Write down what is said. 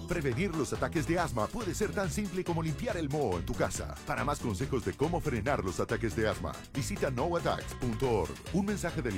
Prevenir los ataques de asma puede ser tan simple como limpiar el moho en tu casa. Para más consejos de cómo frenar los ataques de asma, visita noattacks.org. Un mensaje del